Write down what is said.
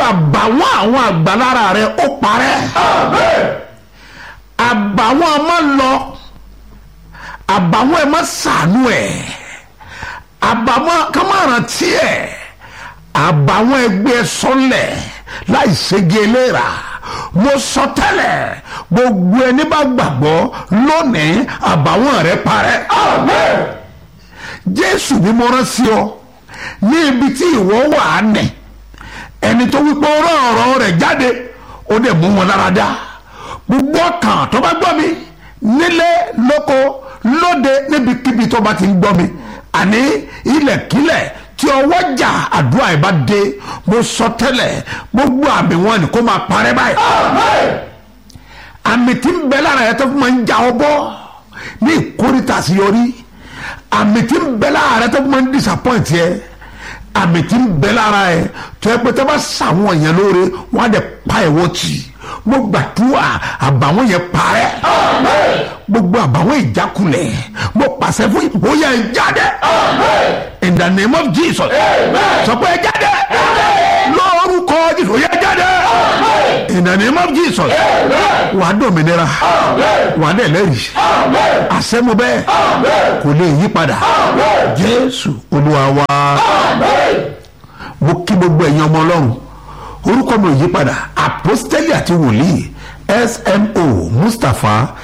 àbàwọ́n àwọn àgbà lára rẹ ó parẹ́. àbàwọ́n ọmọ lọ, àbàwọ́n ẹ má ṣàánú ẹ̀, àbàwọ́n ká má rántí ẹ̀, àbàwọ́n ẹgbẹ́ sọ́lẹ̀ láì ṣègi eléra. mo sọ tẹ́lẹ̀ gbogbo ẹni bá gbàgbọ́ lónìí àbàwọ́n rẹ parẹ́. Jésù ni mo rán sí ọ ní ibi tí ìwọ wà á nẹ̀, ẹni tó wípé ó rán ọ̀rọ̀ rẹ̀ jáde ó dẹ̀ mú wọn lára dá. gbogbo ọkàn tó bá gbọ́ mi nílé lóko lóde níbikíbi tó bá ti ń gbọ́ mi, àní ilẹ̀kílẹ̀ tí ọwọ́ jà àdúrà ẹ̀ bá dé, mo sọ tẹ́lẹ̀ gbogbo àmì wọn ni kó máa parẹ́ báyìí. àmì tí ń bẹ lára ẹ̀ tó fún máa ń ja ọ bọ́ ní ìkórìtà àṣeyọrí, àmì tí ń bẹ lára ẹ̀ tó fún máa ń disappoint yẹ, àmì tí ń bẹ lára ẹ̀ tó yẹ pé tó bá sàwọn èèyàn lóore wọn á dẹ̀ pa ẹ̀wọ̀ tì. mo gbàdúrà àbàwọ́n yẹn parẹ́. gbogbo àbàwọ́n ìjákulẹ̀ mo pàṣẹ fún ìbòyà ìjáde. in the name of Jesus. sọ pé jáde lórúkọ Jésù yẹ jáde. in the name of Jesus. wà á dòmìnira, wà á dẹ̀ lẹ́rìí. àṣẹ mo bẹ́ẹ̀ kò lè yí padà. Jésù Olúwa wa. mo kí gbogbo ẹ̀yin ọmọ Ọlọ́run, orúkọ mi ò yí padà, àpọ́stélì àti wòlíì SMO Mustapha